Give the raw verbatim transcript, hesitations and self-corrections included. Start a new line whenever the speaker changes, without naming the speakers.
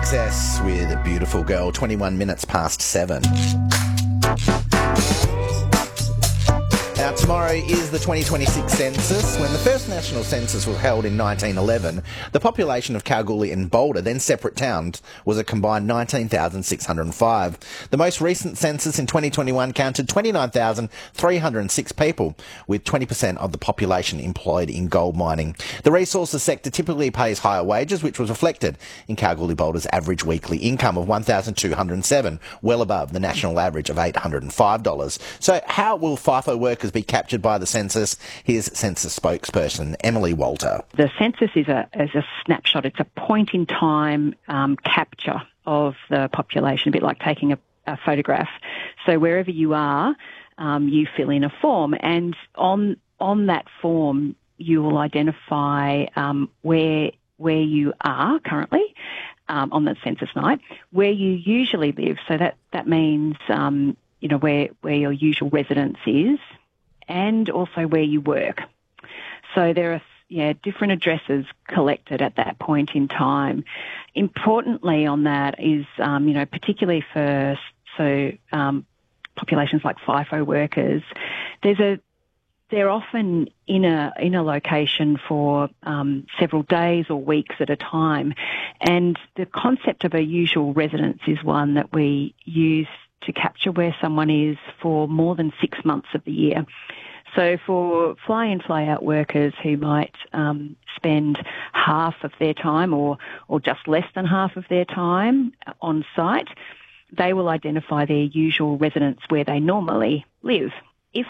Excess with a Beautiful Girl, twenty-one minutes past seven. Now, tomorrow is the twenty twenty-six census. When the first national census was held in nineteen eleven, the population of Kalgoorlie and Boulder, then separate towns, was a combined nineteen thousand six hundred five. The most recent census in twenty twenty-one counted twenty-nine thousand three hundred six people, with twenty percent of the population employed in gold mining. The resources sector typically pays higher wages, which was reflected in Kalgoorlie-Boulder's average weekly income of one thousand two hundred seven, well above the national average of eight hundred five dollars. So how will FIFO workers be captured by the census? Here's census spokesperson Emily Walter.
The census is a is a snapshot. It's a point in time um, capture of the population, a bit like taking a, a photograph. So wherever you are, um, you fill in a form, and on on that form you will identify um, where where you are currently um, on the census night, where you usually live. So that that means um, you know where where your usual residence is, and also where you work. So there are yeah, different addresses collected at that point in time. Importantly on that is, um, you know, particularly for so um, populations like FIFO workers, there's a they're often in a in a location for um, several days or weeks at a time, and the concept of a usual residence is one that we use to capture where someone is for more than six months of the year. So for fly-in, fly-out workers who might um, spend half of their time or, or just less than half of their time on site, they will identify their usual residence where they normally live.